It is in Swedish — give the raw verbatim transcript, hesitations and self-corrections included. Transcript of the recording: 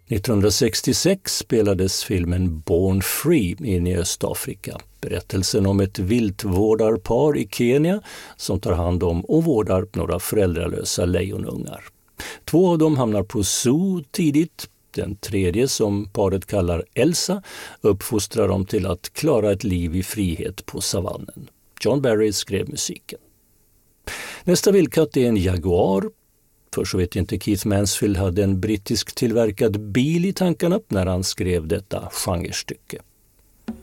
nittonhundrasextiosex spelades filmen Born Free in i Östafrika. Berättelsen om ett viltvårdarpar i Kenya som tar hand om och vårdar några föräldralösa lejonungar. Två av dem hamnar på zoo tidigt. Den tredje, som paret kallar Elsa, uppfostrar dem till att klara ett liv i frihet på savannen. John Barry skrev musiken. Nästa vildkatt är en jaguar. För så vet inte Keith Mansfield hade en brittisk tillverkad bil i tankarna när han skrev detta genrestycke.